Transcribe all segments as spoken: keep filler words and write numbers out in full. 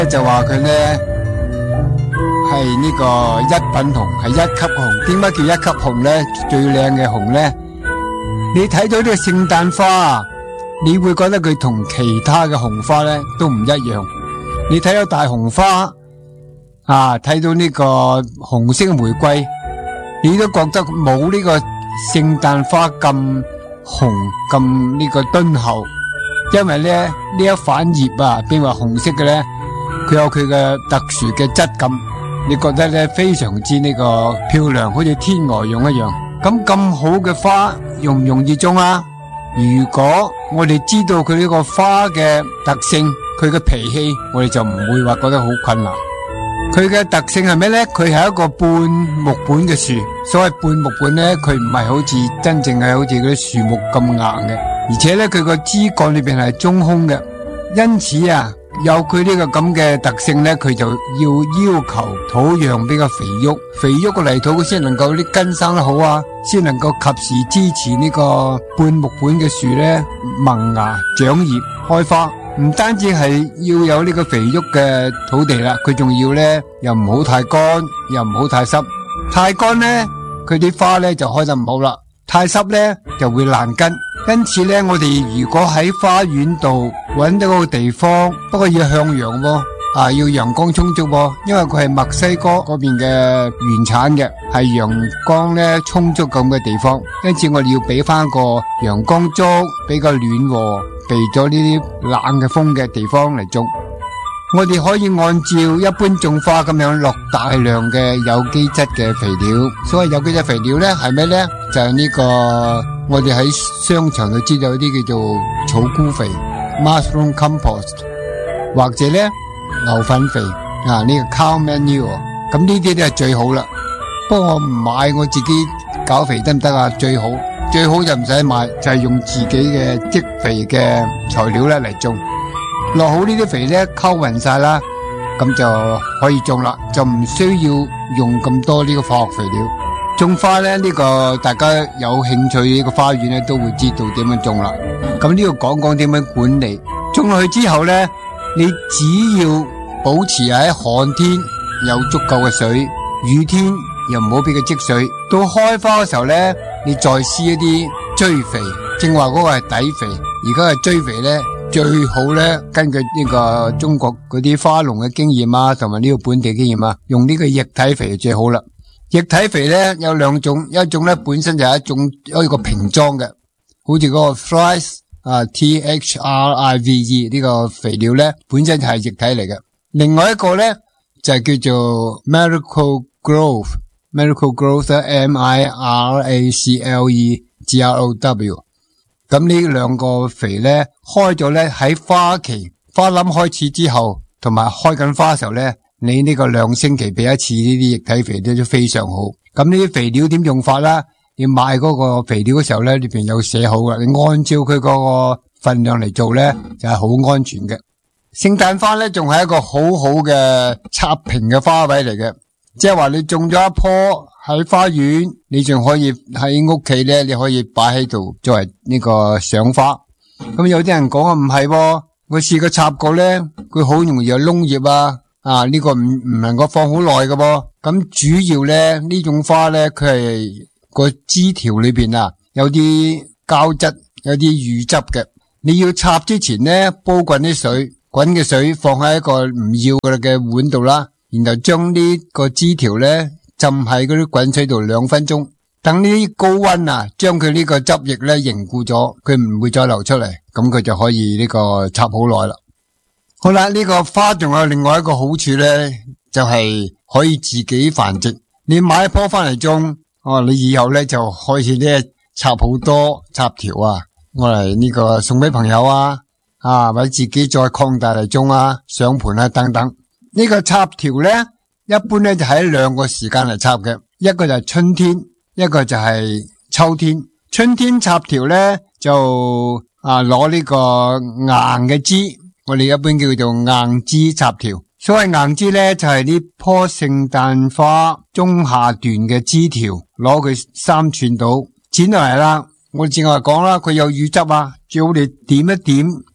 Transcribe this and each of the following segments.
就話佢咧係呢個一品紅，係一級紅。點解叫一級紅咧？最靚嘅紅咧，你睇到呢個聖誕花，你會覺得佢同其他嘅紅花咧都唔一樣。你睇到大紅花啊，睇到呢個紅色嘅玫瑰，你都覺得冇呢個聖誕花咁紅咁呢個敦厚。因為咧呢一瓣葉啊變為紅色嘅咧，佢有佢嘅特殊嘅質感，你覺得咧非常之呢個漂亮，好似天鵝絨一樣。咁咁好嘅花容唔容易種啊？如果我哋知道佢呢個花嘅特性，佢嘅脾氣，我哋就唔會話覺得好困難。佢嘅特性係咩咧？佢係一個半木本嘅樹。所謂半木本咧，佢唔係好似真正係好似嗰啲樹木咁硬嘅，而且咧佢個枝幹裏邊係中空嘅。因此啊，有佢呢個咁嘅特性咧，佢就要要求土壤比較肥沃，肥沃嘅泥土先能夠啲根生得好啊，先能夠及時支持呢個半木本嘅樹咧萌芽、長葉、開花。唔單止係要有呢個肥沃嘅土地啦，佢仲要咧又唔好太乾，又唔好太濕。太乾咧，佢啲花咧就開得唔好啦；太濕咧就會爛根。因此咧，我哋如果喺花園度搵到個地方，不過要向陽喎，啊要陽光充足喎，因為佢係墨西哥嗰邊嘅原產嘅，係陽光咧充足咁嘅地方。因此我哋要俾翻個陽光足、比較暖和、避咗呢啲冷嘅風嘅地方嚟種。我哋可以按照一般種花咁樣落大量嘅有機質嘅肥料。所謂有機質肥料咧係咩咧？就係呢個我哋喺商場度知道啲叫做草菇肥 mushroom compost， 或者咧牛糞肥啊，呢個 cow manure。咁呢啲都係最好啦。不過我唔買，我自己搞肥得唔得啊？最好最好就唔使買，就係用自己嘅積肥嘅材料咧嚟種。落好呢啲肥咧，溝勻晒啦，咁就可以種啦，就唔需要用咁多呢個化學肥料。種花咧，呢個大家有興趣呢個花園咧，都會知道點樣種啦。咁呢度講講點樣管理。種落去之後咧，你只要保持喺旱天有足夠嘅水，雨天又唔好俾佢積水。到開花嘅時候咧，你再施一啲追肥。正話嗰個係底肥，而家係追肥咧。最好咧，根據呢個中國嗰啲花農嘅經驗啊，同埋呢個本地經驗啊，用呢個液體肥最好啦。液體肥咧有兩種，一種咧本身就係一種一個瓶裝嘅，好似嗰個 Thrive 啊 T H R I V E 呢個肥料咧本身就係液體嚟嘅。另外一個咧就係叫做 Miracle Growth，Miracle Growth M I R A C L E G R O W。咁呢兩個肥咧開咗咧喺花期花冧開始之後，同埋開緊花嘅時候咧，你呢個兩星期俾一次呢啲液體肥都非常好。咁呢啲肥料點用法啦？你買嗰個肥料嘅時候咧，裏邊有寫好嘅，你按照佢嗰個份量嚟做咧，就係好安全嘅。聖誕花咧仲係一個好好嘅插瓶嘅花位嚟嘅，即係話你種咗一棵喺花園，你仲可以喺屋企咧，你可以擺喺度作為呢個賞花。咁有啲人講啊，唔係，我試過插過咧，佢好容易有窿葉啊，啊呢個唔唔能夠放好耐嘅噃。咁主要咧呢種花咧，佢係個枝條裏邊啊有啲膠質，有啲乳汁嘅。你要插之前咧，煲滾啲水，滾嘅水放喺一個唔要嘅嘅碗度啦，然後將呢個枝條咧浸喺嗰啲滾水度兩分鐘，等呢啲高溫啊，將佢呢個汁液咧凝固咗，佢唔會再流出嚟，咁佢就可以呢個插好耐啦。好啦，呢個花仲有另外一個好處咧，就係可以自己繁殖。你買一棵翻嚟種，哦，你以後咧就開始咧插好多插條啊，我嚟呢個送俾朋友啊，啊或者自己再擴大嚟種啊，上盤啊等等。呢個插條咧，一般咧就喺兩個時間嚟插嘅，一個就係春天，一個就係秋天。春天插條咧就啊攞呢個硬嘅枝，我哋一般叫做硬枝插條。所謂硬枝咧就係呢棵聖誕花中下段嘅枝條，攞佢三寸到剪落嚟啦。我正話講啦，佢有乳汁啊，最好你點一點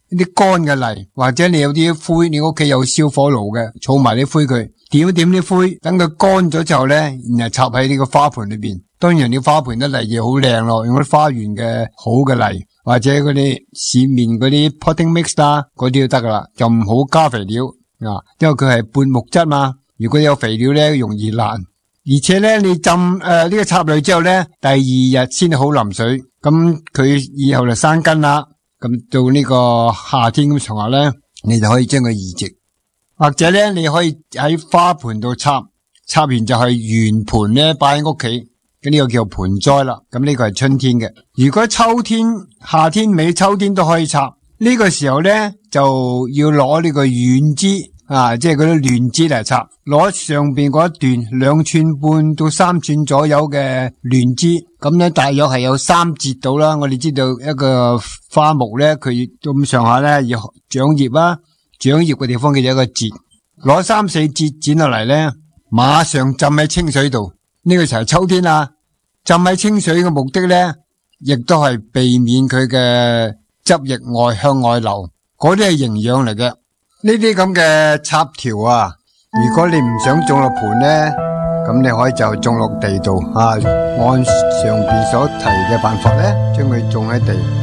啲乾嘅泥，或者你有啲灰，你屋企有燒火爐嘅，儲埋啲灰佢，點一點啲灰，等佢乾咗之後咧，然後插喺呢個花盆裏邊。當然你花盆啲泥嘢好靚咯，用啲花園嘅好嘅泥，或者嗰啲市面嗰啲 potting mix 啦，嗰啲就得噶啦，就唔好加肥料啊，因為佢係半木質嘛。如果有肥料咧，容易爛。而且咧，你浸誒呢、呃這個插類之後咧，第二日先好淋水，咁佢以後就生根啦。咁到呢個夏天咁長下咧，你就可以將佢移植，或者咧你可以喺花盆度插，插完就係圓盤咧擺喺屋企，咁呢個叫盆栽啦。咁呢個係春天嘅。如果秋天、夏天尾、秋天都可以插，呢、這個時候咧就要攞呢個軟枝啊，即係嗰啲嫩枝嚟插，攞上邊嗰一段兩寸半到三寸左右嘅嫩枝，咁咧大約係有三節到啦。我哋知道一個花木咧，佢咁上下咧要長葉啦，長葉嘅地方叫做一個節，攞三四節剪落嚟咧，馬上浸喺清水度。呢、這個時候秋天啊，浸喺清水嘅目的咧，亦都係避免佢嘅汁液外向外流，嗰啲係營養嚟嘅。呢啲咁嘅插條啊，如果你唔想種落盆咧，咁你可以就種落地度啊，按上邊所提嘅辦法咧，將佢種喺地。